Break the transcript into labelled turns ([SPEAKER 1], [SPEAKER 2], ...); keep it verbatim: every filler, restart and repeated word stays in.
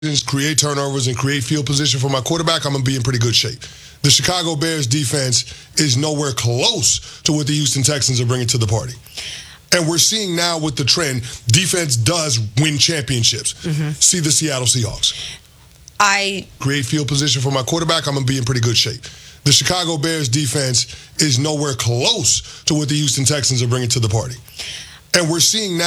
[SPEAKER 1] create turnovers, and create field position for my quarterback, I'm going to be in pretty good shape. The Chicago Bears defense is nowhere close to what the Houston Texans are bringing to the party. And we're seeing now with the trend, defense does win championships. Mm-hmm. See the Seattle Seahawks.
[SPEAKER 2] I
[SPEAKER 1] create field position for my quarterback, I'm going to be in pretty good shape. The Chicago Bears defense is nowhere close to what the Houston Texans are bringing to the party. And we're seeing now